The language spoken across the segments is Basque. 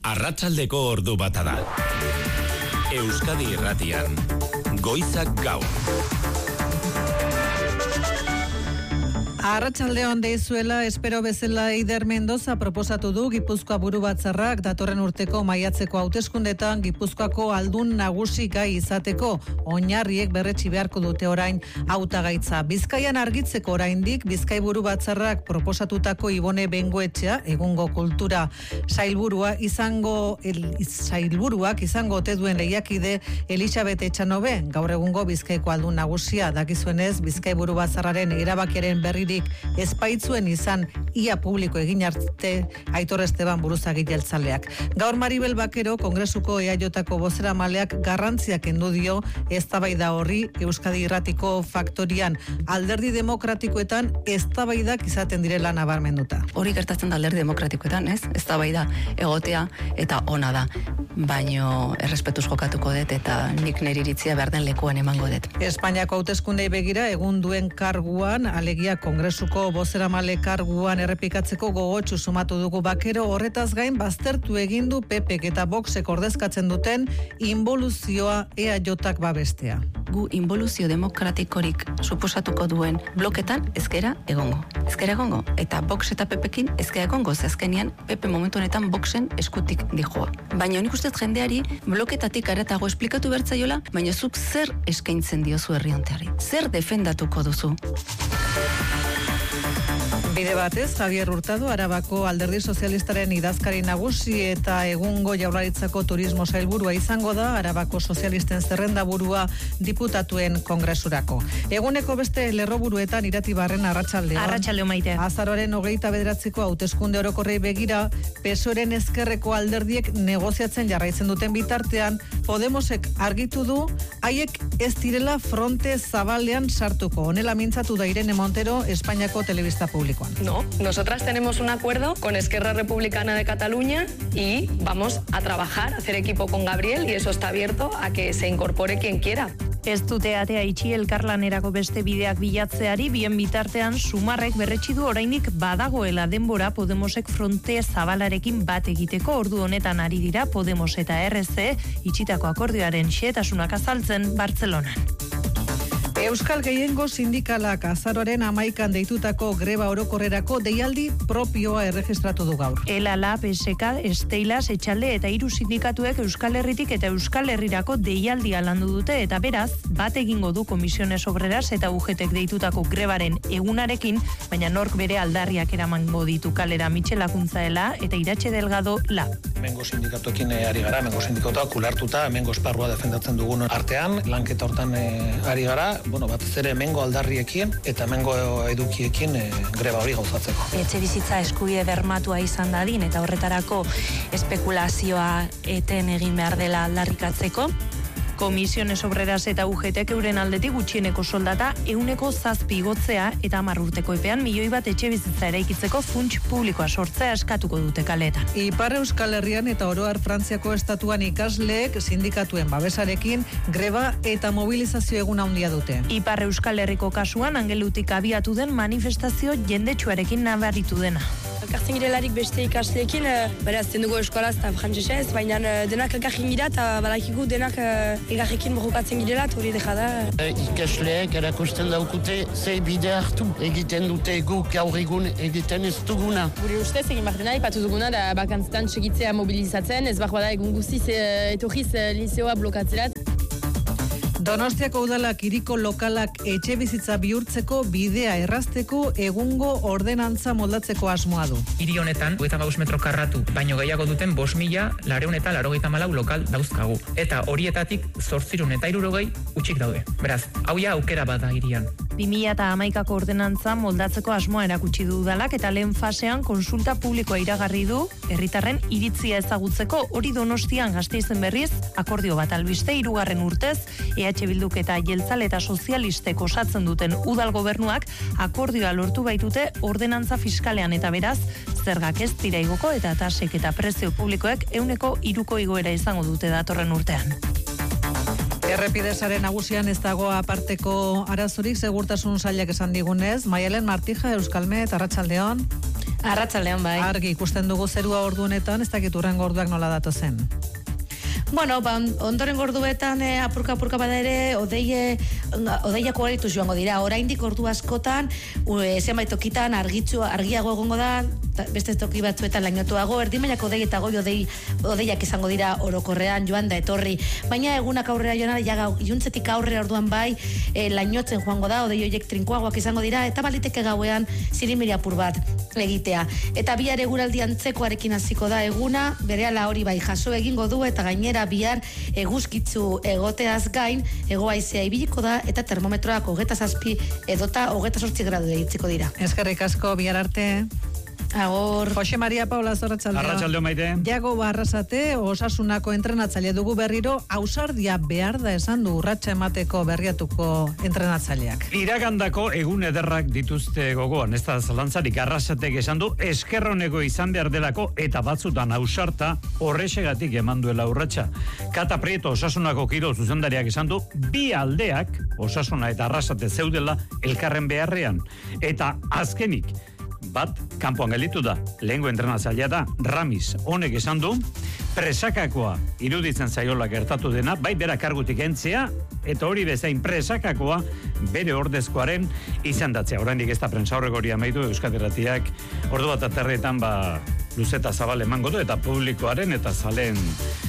Arratsaldeko ordu bata da. Euskadi Irratian, Goizak Gaur. Arratsaldeon deizuela, espero bezala Eider Mendoza proposatu du Gipuzkoa buru batzarrak datorren urteko maiatzeko hauteskundetan Gipuzkoako aldun nagusi gai izateko oinarriek berretsi beharko dute orain hautagaitza. Bizkaian argitzeko oraindik Bizkai buru batzarrak proposatutako Ibone Bengoetxea egungo kultura sailburuak izango ote duen lehiakide Elisabet Etxanobe, gaur egungo Bizkaiko aldun nagusia. Dakizuenez, Bizkai buru batzarraren erabakiaren berririk espaitzuen izan ia publiko egin arte Aitor Esteban buruzagi jeltzaleak. Gaur Maribel Bakero, Kongresuko EAJko bozeramaleak garrantziak kendu dio eztabaida horri. Euskadi Irratiko Faktorian alderdi demokratikoetan eztabaidak izaten direla nabarmenduta. Hori gertatzen da alderdi demokratikoetan, ez? Eztabaida egotea eta ona da. Baino errespetuz jokatuko dut eta nik nire iritzia behar den lekuan emango dut. Espainiako hauteskundei begira egun duen karguan, alegia Kongresuko bozeramale karguan errepikatzeko gogotsu sumatu dugu Bakero. Horretaz gain baztertu egin du PPek eta Voxek ordezkatzen duten inboluzioa EAJak babestea. Gu inboluzio demokratikorik suposatuko duen bloketan ezkera egongo. Eta Vox eta PPekin ezkera egongo, azkenean PP momentu honetan Voxen eskutik dijoa. Baina nik ustez jendeari bloketatik aratago esplikatu bertzaiola, baina zuk zer eskaintzen diozu herri honteari? Zer defendatuko duzu? Bide batez, Javier Hurtado, Arabako Alderdi Sozialistaren idazkari nagusi eta egungo Jaurlaritzako turismo sailburua izango da, Arabako Sozialisten zerrendaburua diputatuen kongresurako. Eguneko beste lerroburuetan Iratibarren arratsaldeon. Arratsaldeon Maite. Azaroaren 29ko hauteskunde orokorrei begira, PSOEren ezkerreko alderdiek negoziatzen jarraitzen duten bitartean, Podemosek argitu du haiek ez direla fronte zabalean sartuko. Honela mintzatu da Irene Montero, Espainiako telebista publikoan. No, nosotras tenemos un acuerdo con Esquerra Republicana de Cataluña y vamos a trabajar, a hacer equipo con Gabriel y eso está abierto a que se incorpore quien quiera. Ez dute atea itxi elkarlanerako beste bideak bilatzeari, bien bitartean Sumarrek berretsi du oraindik badagoela denbora Podemosek fronte zabalarekin bat egiteko. Ordu honetan ari dira Podemos eta RC itxitako akordioaren xehetasunak azaltzen Bartzelonan. Euskal Gehiengo Sindikalak azaroaren 11an deitutako greba orokorrerako deialdi propioa erregistratu du gaur. ELALA, PSK, Esteilas, Etxalde eta 3 sindikatuek Euskal Herritik eta Euskal Herrirako deialdia landu dute eta beraz, bat egingo du Komisiones Obreras eta UGTek deitutako grebaren egunarekin, baina nork bere aldarriak eramango ditu kalera. Michel Akuntzaela eta Iratxe Delgado La. Hemengo sindikatuekin ari gara, hemengo sindikatuak ulertuta, hemengo esparrua defendatzen dugun artean, lanketa hortan ari gara, batez ere hemengo aldarriekin eta hemengo edukiekin greba hori gauzatzeko. Etxe bizitza eskubide bermatua izan dadin eta horretarako espekulazioa eten egin behar dela aldarrikatzeko. Komisiones Obreras eta UGTek euren aldetik gutxieneko soldata 7% igotzea eta 10 urteko epean 1 milioi etxe bizitza eraikitzeko funts publikoa sortzea eskatuko dute kaletan. Ipar Euskal Herrian eta oroar Frantziako estatuan ikasleek sindikatuen babesarekin greba eta mobilizazio egun handia dute. Ipar Euskal Herriko kasuan angelutik abiatu den manifestazio jendetsuarekin nabaritu dena. Elkartzen girelarik beste ikasleekin, berazten dugu eskolaz eta frantzesez, baina denak elkartzen gira eta badakigu denak elkarrekin borrokatzen girela, hori deja da. Ikasleek erakusten daukute ze bide hartu egiten dute guk gaur egun egiten ez duguna. Gure ustez egin behar dena, ipatu duguna da bakantzetan segitzea mobilizatzen, ez behar da egun guztiz etorriz lizeoa blokatzerat. Donostiako udalak hiriko lokalak etxe bizitza bihurtzeko bidea errazteko egungo ordenantza moldatzeko asmoa du. Hiri honetan 25 metro karratu baino gehiago duten 5.994 lokal dauzkagu. Eta horietatik 860 utxik daude. Beraz, hau ja aukera bada hirian. 2011ko ordenantza moldatzeko asmoa erakutsi du udalak eta lehen fasean konsulta publikoa iragarri du herritarren iritzia ezagutzeko. Hori Donostian Gasteizen berriz akordio bat albiste 3. urtez EH Bilduk eta Jeltzale eta Sozialistek osatzen duten udal gobernuak akordioa lortu baitute ordenantza fiskalean eta beraz zergak ez dira igoko eta tasek eta prezio publikoek 3% igoera izango dute datorren urtean. Errepidesaren nagusian ez dago aparteko arazorik segurtasun sailak esan digunez. Maialen Martija, Euskalmet, arratsaldeon. Arratsaldean bai. Argi ikusten dugu zerua ordu honetan, ez dakit hurrengo orduak nola dato zen. Bueno, ondoren orduetan apurka bada ere odeiak ugaritu joango dira. Oraindik ordu askotan zenbait tokitan argiago egongo da, beste toki batzuetan lainotuago, erdimailako odei eta odeiak izango dira orokorrean joan da etorri. Baina egunak aurrera joan da, iluntzetik aurrera orduan bai lainotzen joango da, odei horiek trinkoagoak izango dira, eta baliteke gauean zirimiri apur bat egitea. Eta bihar eguraldi antzekoarekin hasiko da eguna, berehala hori bai jaso egingo du, eta gainera bihar eguzkitzu egoteaz gain, hegohaizea ibiliko da, eta termometroak 27 edota 28 gradu deitziko dira. Eskerrik asko, bihar arte. Agor. Jose Maria Paula Zorratzaldeo. Arratsaldeo Maite. Jago Arrasate, Osasunako entrenatzaile dugu berriro, ausardia behar da esan du urratsa emateko berriatuko entrenatzaileak. Iragandako egun ederrak dituzte gogoan, ez da zalantzarik. Arrasatek esan du eskerroneko izan behar delako eta batzutan ausarta horrexegatik eman duela urratsa. Kata Prieto Osasunako kirol zuzendariak esan du bi aldeak, Osasuna eta Arrasate zeudela elkarren beharrean. Eta azkenik, bat, kanpoan gelditu da, lehengo entrenatzailea da, Ramis, honek esan du, presakakoa iruditzen zaiola gertatu dena, bai bera kargutik entzea, eta hori bezain presakakoa bere ordezkoaren izendatzea. Oraindik ez da prentsaurreko hori amaitu Euskadi Irratiak, ordu bat aterretan luzeta zabal emango du, eta publikoaren eta zaleen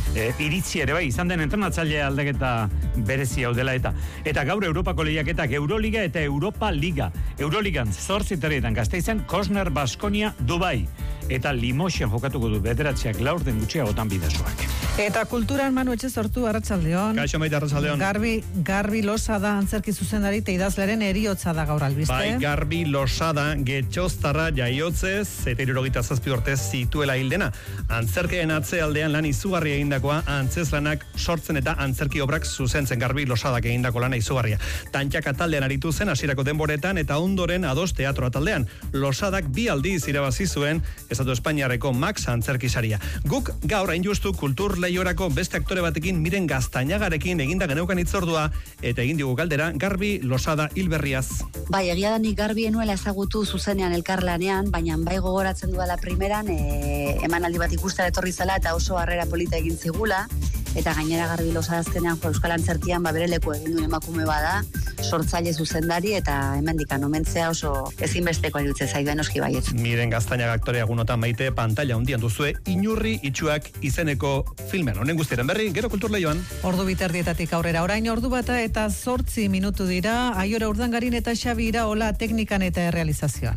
iritzi ere bai, izan den entrenatzailea aldaketa berezi hau dela eta gaur Europako lehiaketak Euroliga eta Europa Liga. Euroligan 8 herrietan Gasteizen, Kosner Baskonia Dubai eta Limoxen jokatuko du bederatziak laurden gutxiagotan bidazoak. Eta kulturan Manu Etxezortu, arratsaldeon. Kaixo Maite, arratsaldeon. Garbi Losada antzerki zuzendari eta idazlearen heriotza da gaur albiste. Bai, Garbi Losada getxoztarra jaiotzez eta 77 urte zituela hildena. Antzerkeen atzealdean lan izugarria egindakoa, antzeslanak sortzen eta antzerki obrak zuzentzen. Garbi Losadak egindako lana izugarria. Tantxaka taldean aritu zen hasierako denboretan eta ondoren Ados teatroa taldean. Losadak 2 aldiz irabazi zuen Estatu Espainiarreko Max antzerki saria. Guk gaur hain justu kultur lehiorako beste aktore batekin Miren Gaztañagarekin eginda geneukan itzordua eta egin digu galdera Garbi Losada hilberriaz. Bai, egia da nik Garbi enuela ezagutu zuzenean elkarlanean, baina bai gogoratzen duela primeran emanaldi bat ikustera etorri zela eta oso harrera polita egin zigula, eta gainera Garbi Losada azkenean Euskal Antzerkian bere leku egin duen emakume bada, sortzaile zuzendari eta hemendikan omentzea oso ezinbesteko iruditzen zaidu noski baietz. Miren Gaztañaga aktorea egunotan Maite pantalla handian duzue Inurri itxuak izeneko filmen. Honen guztiaren berri, gero kultur lehioan. Ordu biterdietatik aurrera, orain ordu bata eta 8 minutu dira, Aiora Urdangarin eta Xabi Iraola teknikan eta errealizazioan.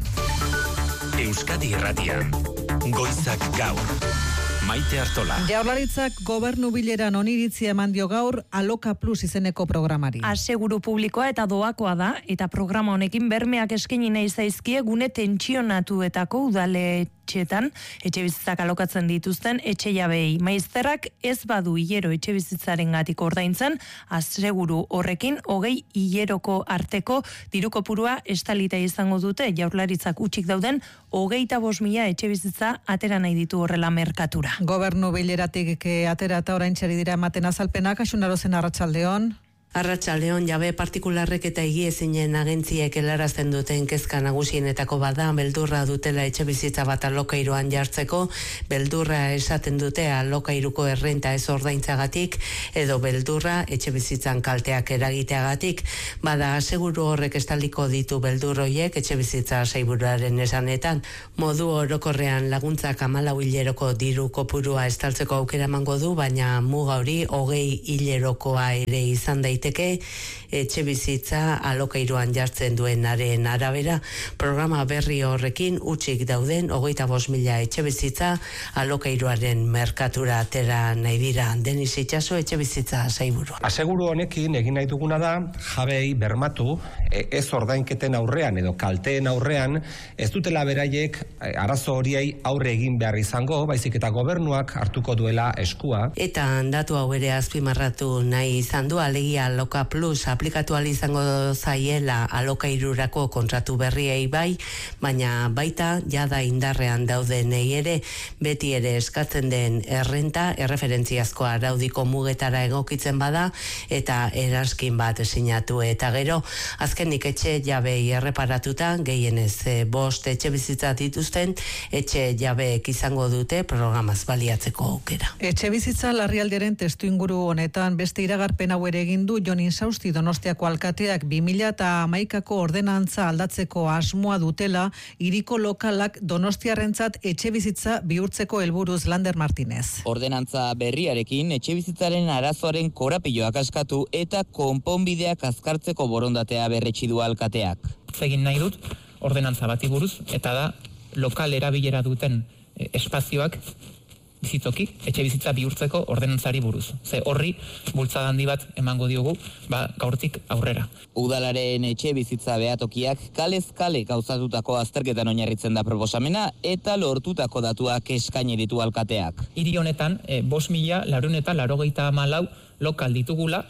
Euskadi Irratian, Goizak Gaur. Maite Artola. Jaurlaritzak gobernu bileran oniritzia eman dio gaur Aloka Plus izeneko programari. Aseguru publikoa eta doakoa da, eta programa honekin bermeak eskaini nahi zaizkie gune tentsionatuetako udaletxeetan etxebizitzak alokatzen dituzten etxe jabei. Maizterrak ez badu hilero etxebizitzarengatik ordaintzen, aseguru horrekin 20 hileroko arteko dirukopurua estalita izango dute. Jaurlaritzak utzik dauden 25.000 etxebizitza atera nahi ditu horrela merkatura. Gobernu bileratik atera eta oraintxeri dira ematen azalpenak, Axunarozen arratsaldeon. Arratsaldeon, jabe partikularrek eta higiezinen agentziek helarazten duten kezka nagusienetako bada, beldurra dutela etxebizitza bat alokairuan jartzeko, beldurra esaten dute alokairuko errenta ez ordaintzagatik, edo beldurra etxebizitzan kalteak eragiteagatik. Bada, aseguru horrek estaliko ditu beldurroiek etxebizitza sailburuaren esanetan, modu orokorrean laguntzak 14 hileroko diru kopurua estaltzeko aukera emango du, baina muga hori 20 hilerokoa ere izan daiteke. Etxebizitza alokairuan jartzen duenaren arabera, programa berri horrekin utzik dauden 25.000 etxebizitza alokairuaren merkatura atera nahi dira. Denis Itxaso, etxebizitza sailburu. Aseguru honekin egin nahi duguna da jabei bermatu ez ordainketen aurrean edo kalteen aurrean ez dutela beraiek arazo horiei aurre egin behar izango, baizik eta gobernuak hartuko duela eskua. Eta datu hau ere azpimarratu nahi izan du, alegia Aloka Plus aplikatu ahal izango zaiela alokairurako kontratu berriei bai, baina baita jada indarrean daudenei ere beti ere eskatzen den errenta erreferentziazko araudiko mugetara egokitzen bada eta eraskin bat sinatu eta gero azkenik etxe jabei erreparatuta gehienez 5 etxe bizitza dituzten etxe jabeek izango dute programaz baliatzeko aukera. Etxe bizitza larrialdiaren testu inguru honetan beste iragarpen hau ere egin du Jon Insausti Donostiako alkateak 2011ko ordenantza aldatzeko asmoa dutela hiriko lokalak donostiarrentzat etxe bizitza bihurtzeko helburuz. Lander Martinez. Ordenantza berriarekin etxe bizitzaren arazoaren korapiloak askatu eta konponbideak azkartzeko borondatea berretsi du alkateak. Egin nahi dut ordenantza bati buruz eta da lokal erabilera duten espazioak bizitoki etxe bizitza bihurtzeko ordenantzari buruz. Ze horri bultzada handi bat emango diogu, gaurtik aurrera. Udalaren etxe bizitza behatokiak kalez kale gauzatutako azterketan oinarritzen da proposamena eta lortutako datuak eskaini ditu alkateak. Hiri honetan 5.484 lokal ditugula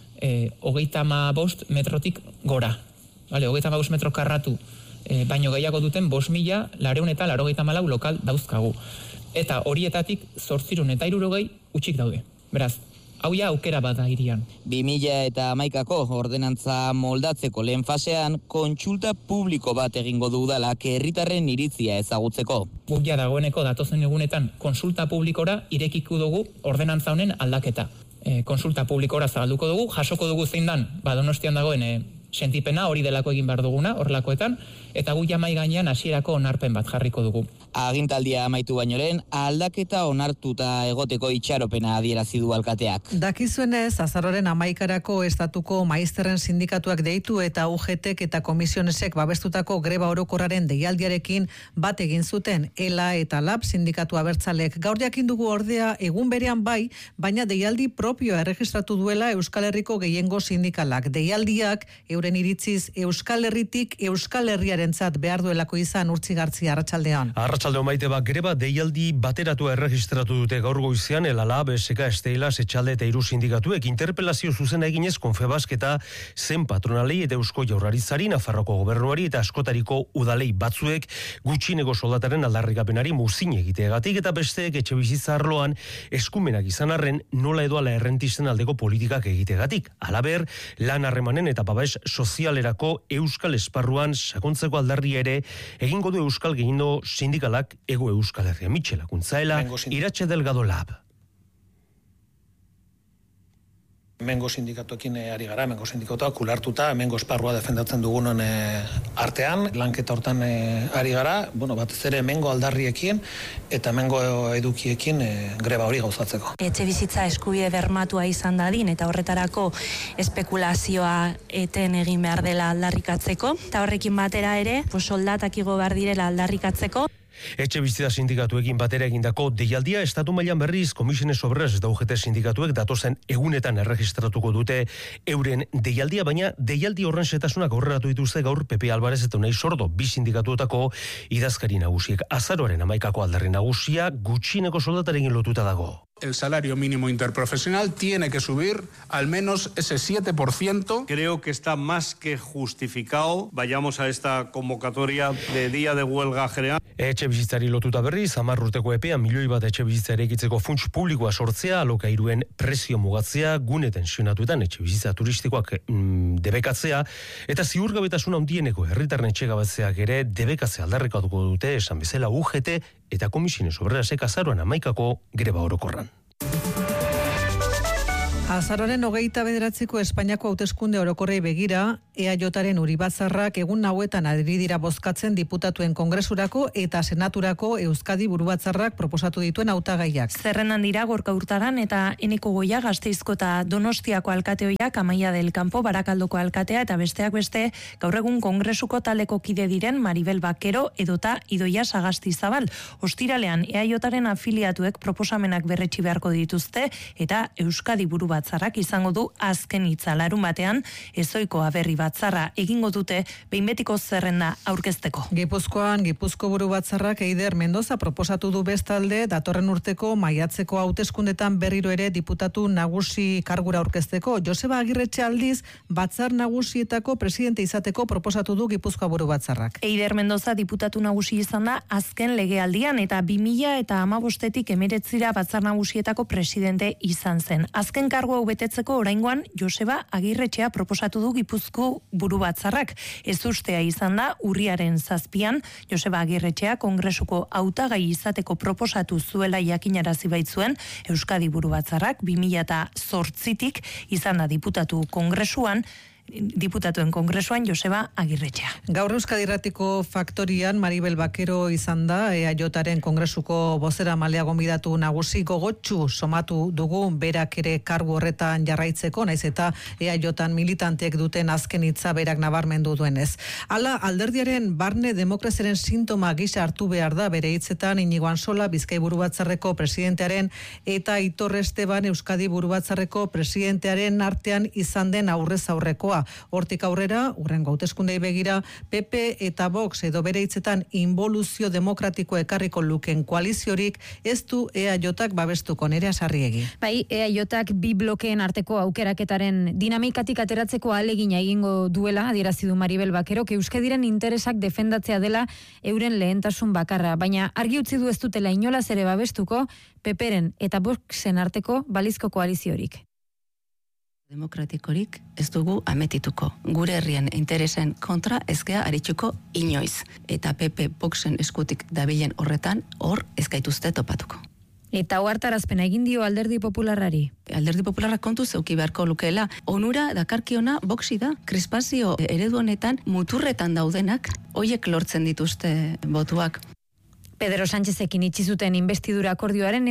35 metrotik gora. 35 metro karratu baino gehiago duten 5.484 lokal dauzkagu. Eta horietatik 860 utxik daude. Beraz, hau ja aukera bada hirian. 2011ko ordenantza moldatzeko lehen fasean kontsulta publiko bat egingo du udalak herritarren iritzia ezagutzeko. Guk ja dagoeneko datozen egunetan konsulta publikora irekiko dugu ordenantza honen aldaketa. Konsulta publikora zabalduko dugu, jasoko dugu zein dan, Donostian dagoen sentipena hori delako egin behar duguna, horrelakoetan, eta gu jamai gainean hasierako onarpen bat jarriko dugu. Agintaldia amaitu baino lehen, aldaketa onartuta egoteko itxaropena adierazi du alkateak. Dakizuenez, azaroren 11karako estatuko maizterren sindikatuak deitu eta UGTek eta komisionesek babestutako greba orokorraren deialdiarekin bat egin zuten ELA eta LAB sindikatu abertzalek. Gaur jakin dugu ordea egun berean bai, baina deialdi propioa erregistratu duela Euskal Herriko gehiengo sindikalak. Deialdiak euren iritziz Euskal Herritik Euskal Herriarentzat behar duelako izan. Urtzi Gartzia, arratsaldean. Arratsaldeon Maite, greba deialdi bateratua erregistratu dute gaur goizean ELA, BSK, Steilas, Etxalde eta Hiru sindikatuek interpelazio zuzena eginez Confebask eta zen patronalei eta Eusko Jaurlaritzari, Nafarroko gobernuari eta askotariko udalei batzuek gutxieneko soldataren aldarrikapenari muzin egiteagatik eta besteek etxebizitza arloan eskumenak izan arren nola edo ala errentisten aldeko politikak egiteagatik. Halaber, lan harremanen eta babes sozialerako euskal esparruan sakontzeko aldarria ere egingo du Euskal Gehiengo sindikalak Ego Euskal Herria. Mitxela Kuntzaela, Iratxe Delgado Lab. Hemengo sindikatuekin ari gara, hemengo sindikatuak ulartuta, hemengo esparrua defendatzen dugunon artean, lanketa hortan ari gara, batez ere hemengo aldarriekin eta hemengo edukiekin greba hori gauzatzeko. Etxe bizitza eskubide bermatua izan dadin eta horretarako espekulazioa eten egin behar dela aldarrikatzeko, eta horrekin batera ere, soldatak igo behar direla aldarrikatzeko. Etxe bizitza sindikatuekin batera egindako deialdia estatu mailan berriz Komisiones Obreras eta UGT sindikatuek datozen egunetan erregistratuko dute euren deialdia, baina deialdi horren setasunak aurreratu dituzte gaur Pepe Alvarez eta Unai Sordo, bi sindikatuetako idazkari nagusiek. Azaroaren 11ko alderri nagusia gutxieneko soldatarekin lotuta dago. El salario mínimo interprofesional tiene que subir al menos ese 7%. Creo que está más que justificado. Vayamos a esta convocatoria de día de huelga general. Etxe bizitzari lotuta berriz, 10 urteko epean 1 milioi bat etxe bizitza eraikitzeko funts publikoa sortzea, alokairuen prezio mugatzea, gune tensionatuetan etxe bizitza turistikoak debekatzea, eta ziurgabetasuna handieneko herritarren etxegabetzeak ere debekatzea aldarrikatuko dute, esan bezala UGT eta Komisiones Obrerasek azaroan 11ko greba orokorran. Azaroaren 29ko Espainiako hauteskunde orokorrei begira, EAJaren Uribatzarrak egun hauetan ari dira bozkatzen diputatuen kongresurako eta senaturako Euskadi burubatzarrak proposatu dituen hautagaiak. Zerrendan dira Gorka Hurtaran eta Eneko Goia Gasteizko eta Donostiako alkateoiak, Amaia del Campo Barakaldoko alkatea eta besteak beste gaur egun kongresuko taleko kide diren Maribel Bakero edota Idoia Sagastizabal. Ostiralean EAJaren afiliatuek proposamenak berretsi beharko dituzte eta Euskadi burubatzarrak izango du azken hitza. Larun batean ezoiko aberri batzarra egingo dute behin betiko zerrenda aurkezteko. Gipuzkoan, Gipuzko buru batzarrak Eider Mendoza proposatu du bestalde datorren urteko maiatzeko hauteskundetan berriro ere diputatu nagusi kargura aurkezteko. Joseba Agirretxe aldiz batzar nagusietako presidente izateko proposatu du Gipuzkoa buru batzarrak. Eider Mendoza diputatu nagusi izan da azken legealdian eta 2015tik 19 batzar nagusietako presidente izan zen. Azken kargu hau betetzeko oraingoan Joseba Agirretxea proposatu du Gipuzko buru batzarrak. Ez ustea izan da urriaren 7an Joseba Agirretxea Kongresuko hautagai izateko proposatu zuela jakinarazi baitzuen Euskadi buru batzarrak 2008tik izan da diputatuen kongresuan Joseba Agirretxea. Gaur Euskadi Irratiko faktorian Maribel Bakero izan da EAJaren kongresuko bozera malea gonbidatu nagusi gogotsu somatu dugu berak ere kargu horretan jarraitzeko, naiz eta EAJan militanteek duten azken hitza berak nabarmendu duenez. Hala, alderdiaren barne demokraziaren sintoma gisa hartu behar da bere hitzetan Inigo Ansola Bizkai burubatzarreko presidentearen eta Aitor Esteban Euskadi burubatzarreko presidentearen artean izan den aurrez aurrekoa. Hortik aurrera, urrengo hauteskundei begira, PP eta Vox edo bere hitzetan involuzio demokratiko ekarriko luken koaliziorik ez du EAJak babestuko. Nerea Sarriegi. Bai, EAJak bi blokeen arteko aukeraketaren dinamikatik ateratzeko ahalegina egingo duela adierazi du Maribel Bakerok Euskadiren interesak defendatzea dela euren lehentasun bakarra, baina argi utzi du ez dutela inolaz ere babestuko PPren eta Voxen arteko balizko koaliziorik. Demokratikorik ez dugu ametituko. Gure herrien interesen kontra ezkea aritsuko inoiz. Eta PP Voxen eskutik dabilen horretan, hor ez gaituzte topatuko. Eta ohartarazpena egin dio Alderdi Popularrari. Alderdi Popularra kontu zeuki beharko lukeela. Onura dakarkiona Voxi da. Krispazio eredu honetan muturretan daudenak, hoiek lortzen dituzte botuak. Pedro Sánchezekin itxi zuten investidura akordioaren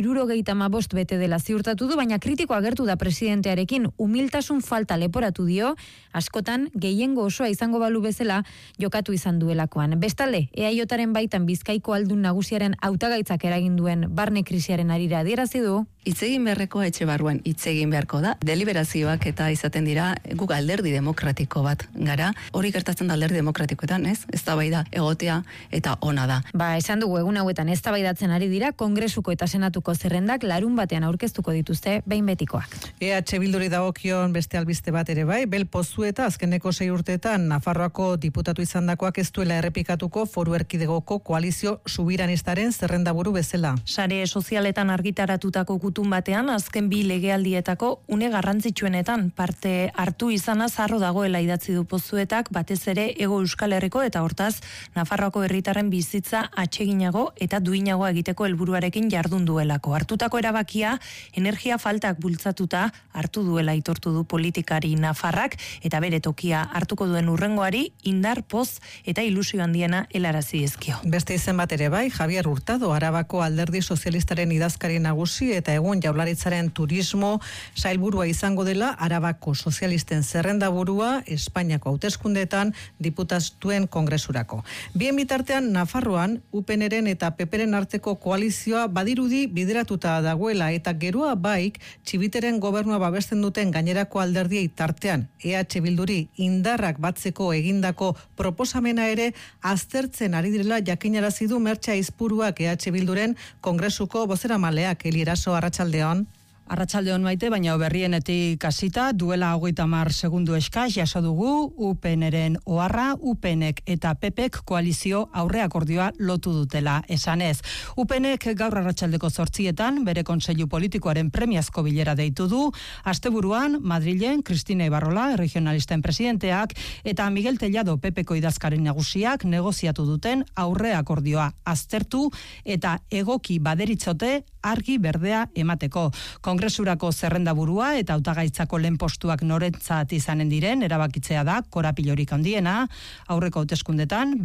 75 bete dela ziurtatu du, baina kritiko agertu da presidentearekin humiltasun falta leporatu dio, askotan gehiengo osoa izango balu bezala jokatu izan duelakoan. Bestalde, EAJaren baitan Bizkaiko aldun nagusiaren hautagaitzak eragin duen barne krisiaren arira adierazi du. Itzegin beharrekoa etxe barruan itzegin beharko da. Deliberazioak eta izaten dira guk alderdi demokratiko bat gara. Hori gertatzen da alderdi demokratikoetan, ez? Eztabaida egotea eta ona da. Ba, esan dugu egun hauetan eztabaidatzen ari dira Kongresuko eta Senatuko zerrendak larun batean aurkeztuko dituzte behin betikoak. EH Bilduri dagokion beste albiste bat ere bai, Bel Pozueta azkeneko 6 urteetan Nafarroako diputatu izandakoak ez duela errepikatuko Foru Erkidegoko koalizio subiranistaren zerrendaburu bezala. Sare sozialetan argitaratutako gutun batean azken 2 legealdietako une garrantzitsuenetan parte hartu izana zarro dagoela idatzi du Pozuetak, batez ere Hego Euskal Herriko eta hortaz Nafarroako herritarren bizitza atseginago eta duinago egiteko helburuarekin jardun duelako. Hartutako erabakia energia faltak bultzatuta hartu duela aitortu du politikari nafarrak eta bere tokia hartuko duen urrengoari indar, poz eta ilusio handiena helarazi dizkio. Beste izen bat ere bai, Javier Hurtado, Arabako Alderdi Sozialistaren idazkari nagusi eta egun Jaurlaritzaren turismo sailburua izango dela Arabako Sozialisten zerrendaburua Espainiako hauteskundeetan diputatuen kongresurako. Bien bitartean Nafarroan UPNren eta PPren arteko koalizioa badirudi bideratuta dagoela eta geroa baik Txibiteren gobernua babesten duten gainerako alderdiei tartean EH Bilduri indarrak batzeko egindako proposamena ere aztertzen ari direla jakinarazi du Mertxe Aizpuruak EH Bilduren kongresuko bozeramaleak. Elieraso, arratsaldeon. Arratsaldeon Maite, baina berrienetik hasita duela 30 segundu eskas jaso dugu UPNren oharra, UPNek eta PPek koalizio aurreakordioa lotu dutela esanez. UPNek gaur arratsaldeko 8etan bere kontseilu politikoaren premiazko bilera deitu du. Asteburuan Madrilen Cristina Ibarrola, regionalisten presidenteak, eta Miguel Tellado PPko idazkari nagusiak negoziatu duten aurreakordioa aztertu eta egoki baderitzote argi berdea emateko. Kongresurako zerrendaburua eta hautagaitzako lehen postuak norentzat izanen diren erabakitzea da korapilorik handiena. Aurreko hauteskundetan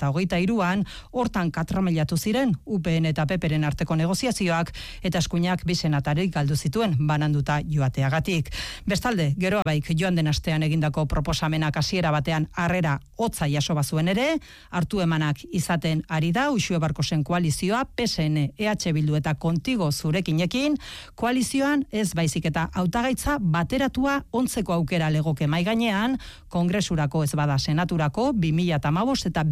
2023an hortan katramelatu ziren UPN eta PPren arteko negoziazioak eta eskuinak bi senatarik galdu zituen bananduta joateagatik. Bestalde, geroa baik joan den astean egindako proposamenak hasiera batean harrera hotza jaso bazuen ere, hartu emanak izaten ari da Uxue Barkosen koalizioa PSN, EH Bildu eta Kontigo zurekinekin koalizio koalizioan ez baizik eta hautagaitza bateratua ontzeko aukera legoke mai gainean, Kongresurako ez bada Senaturako 2015 eta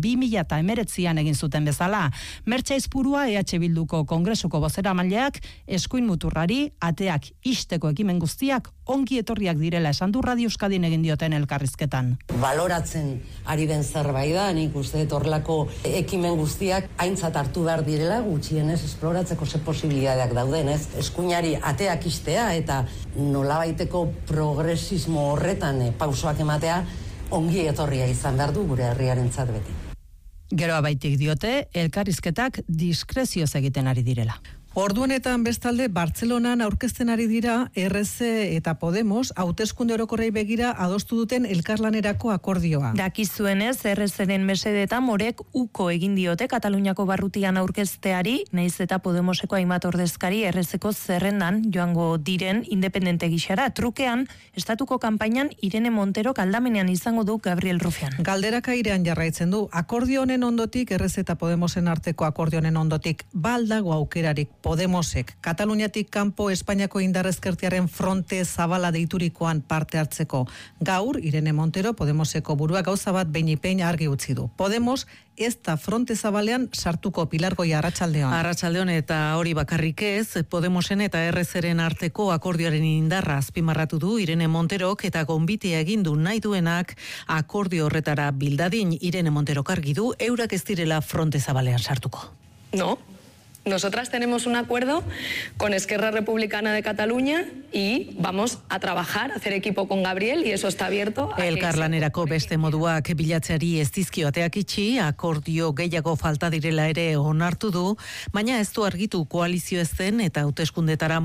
2019an egin zuten bezala. Mertxe Aizpurua EH Bilduko Kongresuko bozeramaileak eskuin muturrari ateak ixteko ekimen guztiak ongi etorriak direla esan du Radio Euskadin egin dioten elkarrizketan. Baloratzen ari den zerbait da, nik uste horrelako ekimen guztiak aintzat hartu behar direla, gutxienez esploratzeko ze posibilitateak dauden, ez? Eskuinari ateak ixtea eta nolabaiteko progresismo horretan pausoak ematea ongi etorria izan behar du gure herriarentzat beti. Gero abaitik diote, elkarrizketak diskrezioz egiten ari direla. Orduanetan bestalde Bartzelonan aurkezten ari dira RC eta Podemos hauteskunde orokorrei begira adostu duten elkarlanerako akordioa. Dakizuenez, RC-den mesedetan morek uko egin diote Kataluniako barrutian aurkezteari, naiz eta Podemoseko hainbat ordezkari RC-ko zerrendan joango diren independente gixara. Trukean, estatuko kanpainan Irene Montero aldamenean izango du Gabriel Rufián. Galderak airean jarraitzen du. Akordio honen ondotik, RC eta Podemosen arteko akordio honen ondotik, baldago aukerarik Podemosek Kataluniatik kanpo Espainiako indarrezkertiaren fronte zabala deiturikoan parte hartzeko. Gaur, Irene Montero, Podemoseko burua gauza bat behin argi utzi du. Podemos ez da fronte zabalean sartuko. Pilar Goia, arratsaldeon. Arratsaldeon, eta hori bakarrik ez, Podemosen eta RC-ren arteko akordioaren indarra azpimarratu du Irene Monterok eta gonbitea egin du nahi duenak akordio horretara bildadin. Irene Monterok argi du eurak ez direla fronte zabalean sartuko. No. Nosotras tenemos un acuerdo con Esquerra Republicana de Cataluña y vamos a trabajar, a hacer equipo con Gabriel y eso está abierto. Elkarlanerako beste moduak bilatzeari ez dizkio ateak itxi, akordio gehiago falta direla ere onartu du, baina ez du argitu koalizio ez den eta hauteskundetara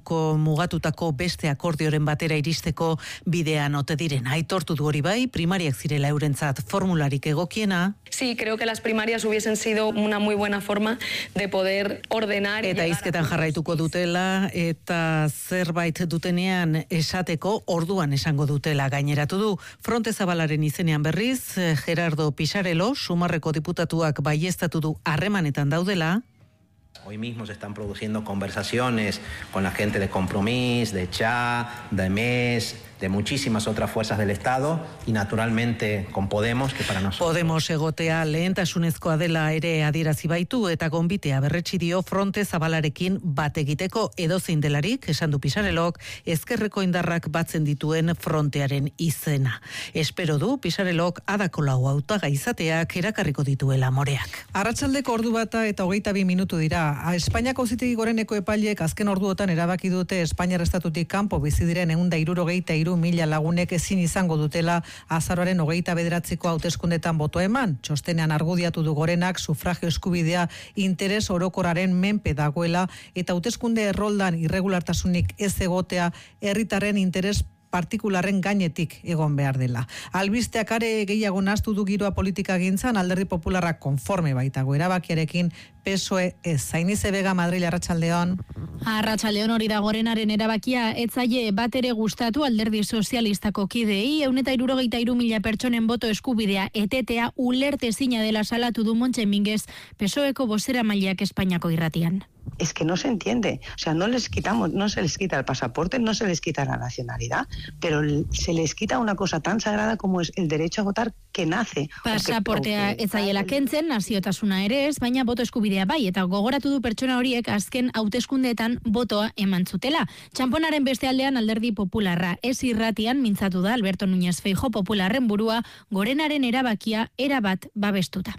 mugatutako beste akordioren batera iristeko bidean ote diren. Aitortu du hori bai, primariak zirela eurentzat formularik egokiena. Sí, creo que las primarias hubiesen sido una muy buena forma de poder ordenar. Eta hizketan jarraituko dutela eta zerbait dutenean esateko orduan esango dutela gaineratu du. Fronte Zabalaren izenean berriz, Gerardo Pisarello, Sumarreko diputatuak baieztatu du harremanetan daudela. Hoy mismo se están produciendo conversaciones con la gente de Compromís, de CHA, de MES, de muchísimas otras fuerzas del Estado y naturalmente con Podemos, que para nosotros... Podemos egotea lehentasunezkoa dela ere adierazi baitu eta gonbitea berretsi dio Fronte Zabalarekin bat egiteko edozein delarik, esan du Pisarellok, ezkerreko indarrak batzen dituen frontearen izena. Espero du Pisarellok adako lau hautagai izateak erakarriko dituela moreak. Arratsaldeko ordu bata eta 22 minutu dira. Espainiako Auzitegi Goreneko epaileek azken orduotan erabaki dute Espainiar estatutik kanpo bizi diren 163.000 lagunek ezin izango dutela azaroaren 29ko hauteskundetan boto eman. Txostenean argudiatu du Gorenak sufragio eskubidea interes orokorraren menpe dagoela eta hauteskunde erroldan irregulartasunik ez egotea herritarren interes partikularren gainetik egon behar dela. Albisteak are gehiago nahastu du giroa politika gintzan, Alderdi Popularrak konforme baitago erabakiarekin, PSOE ez. Zainize Vega, Madrid, arratsaldeon. Arratsaldeon, hori da Gorenaren erabakia, ez zaie bat ere gustatu Alderdi Sozialistako kidei, 163.000 pertsonen boto eskubidea etetea ulertezina dela salatu du Montxe Minguez, PSOEko bozeramaileak Espainiako irratian. Es que no se entiende, o sea, no se les quita el pasaporte, no se les quita la nacionalidad, pero se les quita una cosa tan sagrada como es el derecho a votar que nace. Pasaportea ez zaiela kentzen, naziotasuna ere ez, baina boto eskubidea bai, eta gogoratu du pertsona horiek azken hauteskundeetan botoa eman zutela. Txamponaren beste aldean Alderdi Popularra, ez irratian mintzatu da Alberto Núñez Feijóo Popularren burua, Gorenaren erabakia erabat babestuta.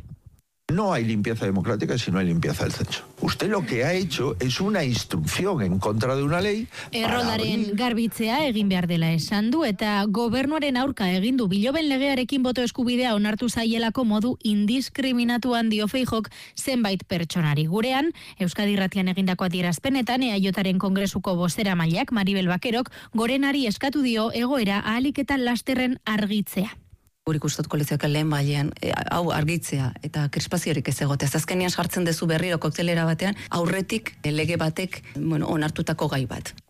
No hay limpieza democrática si no hay limpieza del censo. Usted lo que ha hecho es una instrucción en contra de una ley. Erroldaren garbitzea egin behar dela esan du eta gobernuaren aurka egin du biloben legearekin boto eskubidea onartu zaielako modu indiskriminatuan dio Feijóok zenbait pertsonari. Gurean, Euskadi Irratian egindako adierazpenetan EAJaren Kongresuko bozeramaileak Maribel Bakerok Gorenari eskatu dio egoera ahalik eta lasterren argitzea. Gurik ustot koalizioak lehen bailean, hau argitzea eta krispaziorik ez egotea. Azkenean sartzen dezu berriro koktelera batean, aurretik lege batek onartutako gai bat.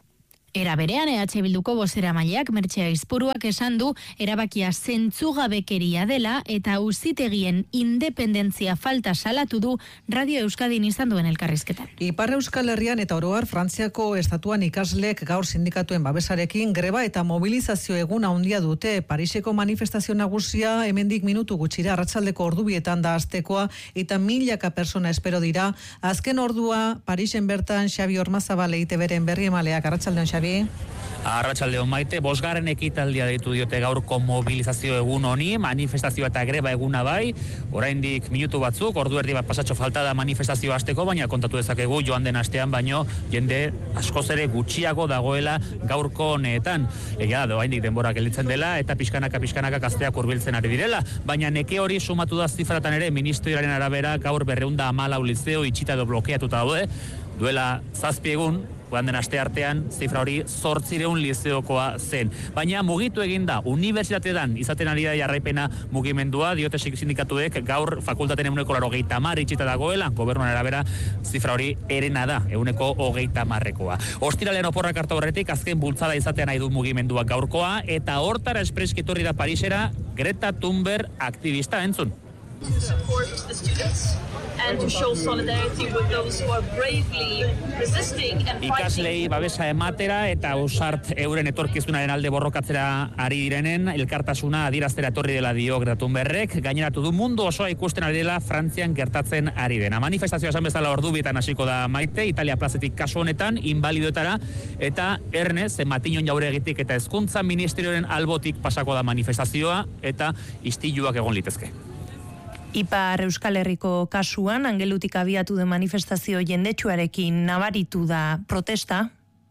Era berean, EH Bilduko bozeramaileak Mertxe Aizpuruak esan du erabakia zentzugabekeria dela eta auzitegien independentzia falta salatu du Radio Euskadin izan duen elkarrizketan. Ipar Euskal Herrian eta oroar Frantziako estatuan ikaslek gaur sindikatuen babesarekin greba eta mobilizazio egun handia dute. Pariseko manifestazio nagusia hemendik minutu gutxira arratsaldeko ordubietan da hastekoa eta milaka persona espero dira. Azken ordua Parisen bertan Xabi Ormazabal EITBren berri emaleak. Arratsaldeon Xabi. Arratsaldeon Maite, 5. ekitaldia deitu diote gaurko mobilizazio egun honi, manifestazioa eta greba eguna bai, oraindik minutu batzuk, ordu erdi bat pasatxo falta da manifestazioa hasteko, baina kontatu dezakegu joan den astean baino jende askoz ere gutxiago dagoela gaurko honetan. Egia da, oraindik denbora gelditzen dela eta pixkanaka gazteak hurbiltzen ari direla, baina neke hori sumatu da zifratan ere ministerioaren arabera gaur 214 lizeo itxita edo blokeatuta daude, duela 7 egun, joan den aste artean, zifra hori 800 lizeokoa zen. Baina mugitu egin da, unibertsitatean izaten ari da jarraipena mugimendua, diote sindikatuek gaur fakultaten 180 itxita dagoela, gobernuan arabera zifra hori erena da, 180-koa. Ostiralean oporrak hartu horretik, azken bultzada izatean nahi du mugimenduak gaurkoa, eta hortara espreski etorri da Parisera Greta Thunberg aktivista entzun. To support the students and to show solidarity with those who are bravely resisting and fighting. Ikaslei babesa ematera eta ausart euren etorkizunaren alde borrokatzera ari direnen elkartasuna adieraztera etorri dela dio Greta Thunbergek, gaineratu du mundu osoa ikusten ari dela Frantzian gertatzen ari dena. Manifestazioa esan bezala ordubietan hasiko da Maite, Italia plazetik kasu honetan inbalidoetara eta Ernez Matinon Jauregitik eta Hezkuntza Ministerioaren albotik pasako da manifestazioa eta istiluak egon litezke. Ipar Euskal Herriko kasuan, Angelutik abiatu den manifestazio jendetsuarekin nabaritu da protesta.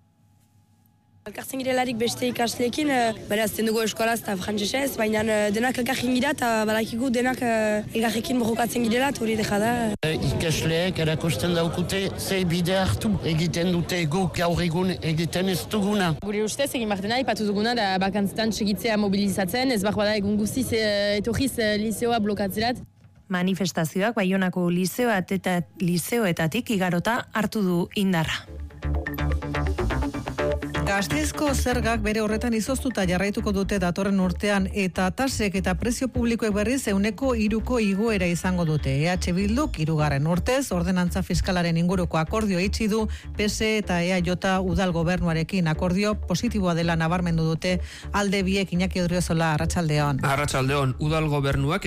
Elkartzen girelarik beste ikasleekin, berazten dugu eskolaz eta frantzesez, baina denak elkarrekin gira eta badakigu denak elkarrekin borrokatzen girela, hori deja da. Ikasleek erakusten daukute ze bide hartu egiten dute guk gaur egun egiten ez duguna. Gure ustez egin behar dena, ipatu duguna da bakantzitan segitzea mobilizatzen, ez behar bada egun guztiz etorriz lizeoa blokatzerat. Manifestazioak Baionako lizeoetatik igarota hartu du indarra. Gasteizko zergak bere horretan izoztuta jarraituko dute datorren urtean eta tasek eta prezio publikoek berriz 3% igoera izango dute. EH Bilduk 3. urtez ordenantza fiskalaren inguruko akordio itxi du, PSE eta EAJ udal gobernuarekin akordio positiboa dela nabarmendu dute alde biek. Iñaki Odriozola, arratsaldeon. Arratsaldeon, udal gobernuak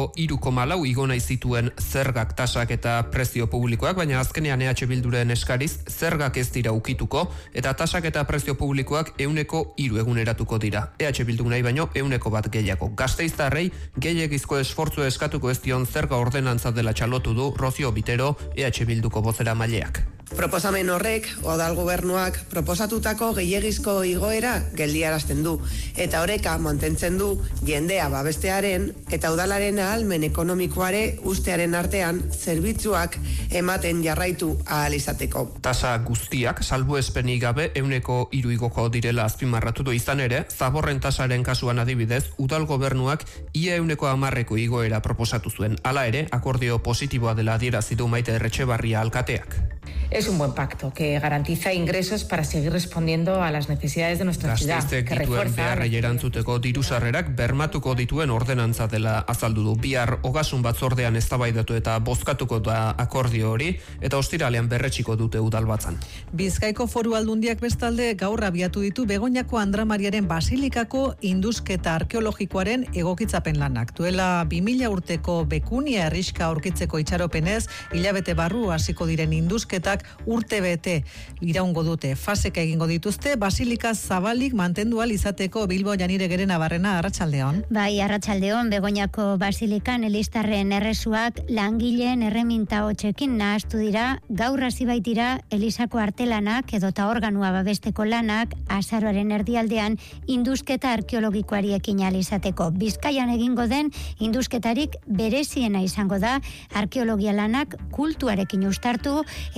3,4 igo nahi zituen zergak, tasak eta prezio publikoak, baina azkenean EH Bilduren eskariz zergak ez dira ukituko eta tasak eta prezio publikoak 3% eguneratuko dira. EH Bilduk nahi baino 1% gehiago. Gasteiztarrei gehiegizko esfortzu eskatuko ez dion zerga ordenantza dela txalotu du Rozio Bitero, EH Bilduko bozeramaileak. Proposamen horrek, udal gobernuak proposatutako gehiegizko igoera geldiarazten du, eta oreka mantentzen du jendea babestearen eta udalaren ahalmen ekonomikoare ustearen artean zerbitzuak ematen jarraitu ahal izateko. Tasa guztiak, salbuespenik gabe 3% igoko direla azpimarratu du, izan ere, zaborren tasaren kasuan adibidez, udal gobernuak ia 10% igoera proposatu zuen. Hala ere, akordio positiboa dela adierazi du Maite Erretxebarria alkateak. Es un buen pacto que garantiza ingresos para seguir respondiendo a las necesidades de nuestra ciudad. Gasteizek dituen beharrei erantzuteko dirusarrerak bermatuko dituen ordenantza dela azaldu du. Bihar ogasun batzordean eztabaidatu eta bozkatuko da akordio hori eta ostiralean berretsiko dute udalbatzan. Bizkaiko Foru Aldundiak bestalde gaur abiatu ditu Begoñako Andra Mariaren Basilikako indusketa arkeologikoaren egokitzapen lanak. Duela 2000 urteko bekunia herriska aurkitzeko itxaropenez, hilabete barru hasiko diren indusketak urte bete iraungo dute. Faseka egingo dituzte, basilika zabalik mantendu ahal izateko. Bilbo Janire Gerena Barrena, arratsaldeon. Bai, arratsaldeon, Begoñako basilikan Elistarren erresuak langileen erreminta hotxekin nahastu dira, gaur hasi baitira Elisako artelanak edota organua babesteko lanak azaroaren erdialdean indusketa arkeologikoari ekin ahal izateko. Bizkaian egingo den indusketarik bereziena izango da arkeologia lanak kultuarekin uztartu eta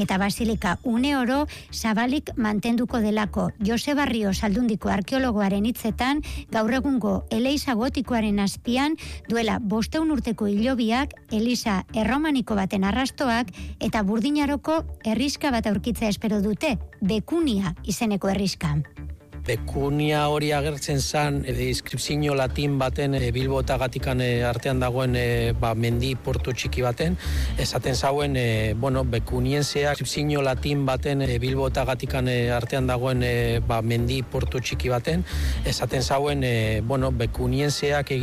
eta basilika une oro zabalik mantenduko delako. Jose Barrio Aldundiko arkeologoaren hitzetan, gaur egungo Eliza gotikoaren azpian duela 500 urteko hilobiak, Eliza erromaniko baten arrastoak eta Burdinaroko herriska bat aurkitzea espero dute, Bekunia izeneko herriska. Bekunia hori agertzen zen inskripzio latin baten Bilbo eta Gatikan artean dagoen mendi portu txiki baten. Esaten zauen, Bekunienseak inskripzio latin baten Bilbo eta Gatikan artean dagoen mendi portu txiki baten. Esaten zauen, Bekunienseak